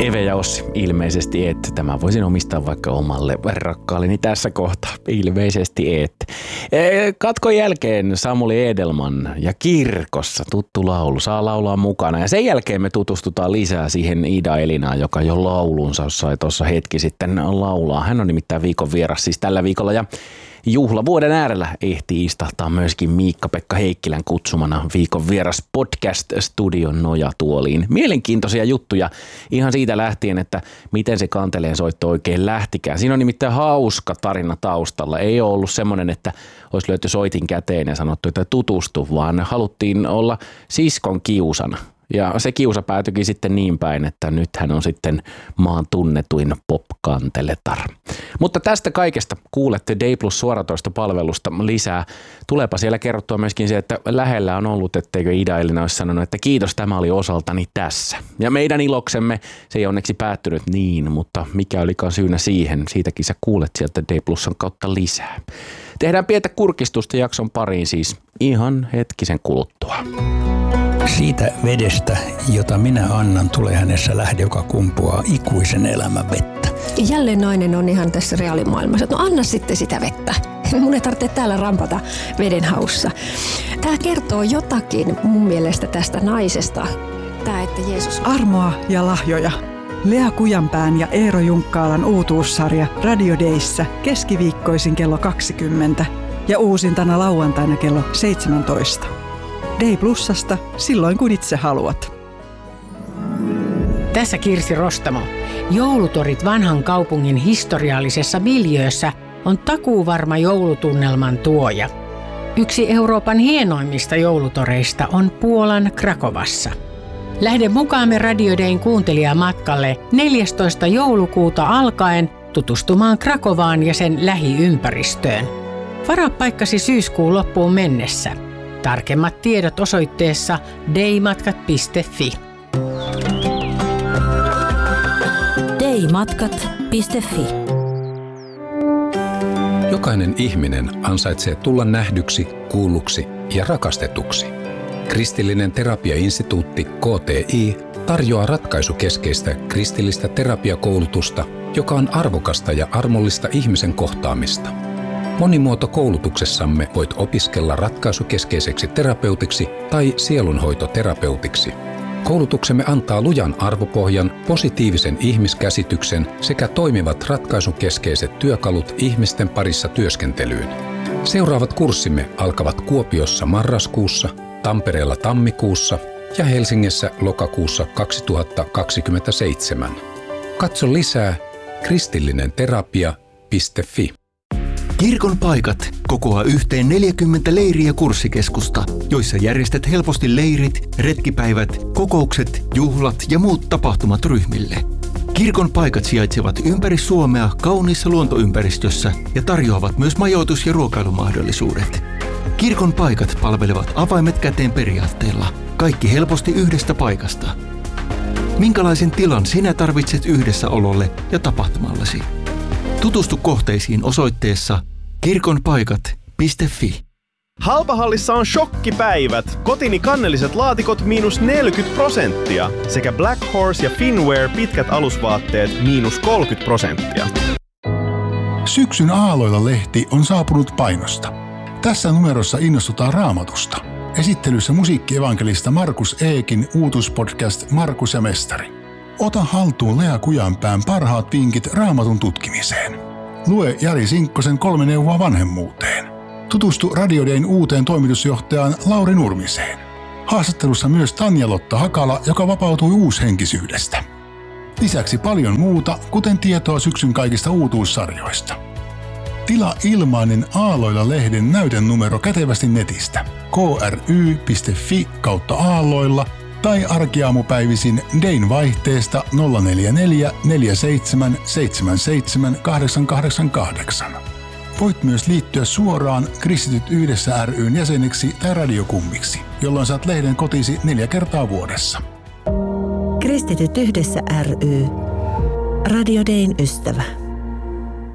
Eve ja Ossi, ilmeisesti et. Tämä voisin omistaa vaikka omalle rakkaalleni tässä kohtaa. Ilmeisesti et. Katkon jälkeen Samuli Edelman ja Kirkossa tuttu laulu saa laulaa mukana. Ja sen jälkeen me tutustutaan lisää siihen Ida Elinaan, joka jo laulunsa sai tuossa hetki sitten laulaa. Hän on nimittäin viikon vieras siis tällä viikolla ja juhlavuoden äärellä ehtii istahtaa myöskin Miikka-Pekka Heikkilän kutsumana viikon vieras podcast-studion nojatuoliin. Mielenkiintoisia juttuja ihan siitä lähtien, että miten se kanteleen soitto oikein lähtikään. Siinä on nimittäin hauska tarina taustalla. Ei ole ollut semmoinen, että olisi löyty soitin käteen ja sanottu, että tutustu, vaan haluttiin olla siskon kiusana. Ja se kiusa päätyikin sitten niin päin, että nyt hän on sitten maan tunnetuin pop-kanteletar. Mutta tästä kaikesta kuulette Day Plus suoratoistopalvelusta lisää. Tuleepa siellä kerrottua myöskin se, että lähellä on ollut, etteikö Ida Elina olisi sanonut, että kiitos, tämä oli osaltani tässä. Ja meidän iloksemme se ei onneksi päättynyt niin, mutta mikä olikaan syynä siihen, siitäkin sä kuulet sieltä Day Plusan kautta lisää. Tehdään pientä kurkistusta jakson pariin siis ihan hetkisen kuluttua. Siitä vedestä, jota minä annan, tulee hänessä lähde, joka kumpuaa ikuisen elämän vettä. Jälleen nainen on ihan tässä reaalimaailmassa, että no anna sitten sitä vettä. Mun ei tarvitse täällä rampata veden haussa. Tämä kertoo jotakin mun mielestä tästä naisesta. Tämä, että Jeesus... Armoa ja lahjoja. Lea Kujanpään ja Eero Junkkaalan uutuussarja Radio Dayssä keskiviikkoisin kello 20 ja uusintana lauantaina kello 17. Day Plusasta silloin kun itse haluat. Tässä Kirsi Rostamo. Joulutorit vanhan kaupungin historiallisessa miljöössä on takuuvarma joulutunnelman tuoja. Yksi Euroopan hienoimmista joulutoreista on Puolan Krakovassa. Lähde mukaamme Radio Dayn kuuntelijamatkalle 14. joulukuuta alkaen tutustumaan Krakovaan ja sen lähiympäristöön. Varaa paikkasi syyskuun loppuun mennessä. Tarkemmat tiedot osoitteessa daymatkat.fi. daymatkat.fi. Jokainen ihminen ansaitsee tulla nähdyksi, kuulluksi ja rakastetuksi. Kristillinen terapiainstituutti KTI tarjoaa ratkaisukeskeistä kristillistä terapiakoulutusta, joka on arvokasta ja armollista ihmisen kohtaamista. Monimuotokoulutuksessamme voit opiskella ratkaisukeskeiseksi terapeutiksi tai sielunhoitoterapeutiksi. Koulutuksemme antaa lujan arvopohjan, positiivisen ihmiskäsityksen sekä toimivat ratkaisukeskeiset työkalut ihmisten parissa työskentelyyn. Seuraavat kurssimme alkavat Kuopiossa marraskuussa, Tampereella tammikuussa ja Helsingissä lokakuussa 2027. Katso lisää kristillinenterapia.fi. Kirkon paikat kokoaa yhteen 40 leiri- ja kurssikeskusta, joissa järjestät helposti leirit, retkipäivät, kokoukset, juhlat ja muut tapahtumat ryhmille. Kirkon paikat sijaitsevat ympäri Suomea kauniissa luontoympäristössä ja tarjoavat myös majoitus- ja ruokailumahdollisuudet. Kirkon paikat palvelevat avaimet käteen periaatteella, kaikki helposti yhdestä paikasta. Minkälaisen tilan sinä tarvitset yhdessäololle ja tapahtumallesi? Tutustu kohteisiin osoitteessa kirkonpaikat.fi. Halpahallissa on shokkipäivät. Kotini kannelliset laatikot -40% sekä Black Horse ja Finwear pitkät alusvaatteet -30%. Syksyn Aalloilla-lehti on saapunut painosta. Tässä numerossa innostutaan Raamatusta. Esittelyssä musiikkievankelista Markus Eekin uutuspodcast Markus ja Mestari. Ota haltuun Lea Kujanpään parhaat vinkit Raamatun tutkimiseen. Lue Jari Sinkkosen 3 neuvoa vanhemmuuteen. Tutustu Radio Dayn uuteen toimitusjohtajaan Lauri Nurmiseen. Haastattelussa myös Tanja-Lotta Hakala, joka vapautui uushenkisyydestä. Lisäksi paljon muuta, kuten tietoa syksyn kaikista uutuussarjoista. Tilaa ilmainen Aalloilla-lehden näytenumero kätevästi netistä kry.fi/aalloilla tai arkiaamupäivisin Dayn vaihteesta 044 47 77 888. Voit myös liittyä suoraan Kristityt Yhdessä ry:n jäseneksi tai radiokummiksi, jolloin saat lehden kotisi 4 kertaa vuodessa. Kristityt Yhdessä ry. Radio Dayn ystävä.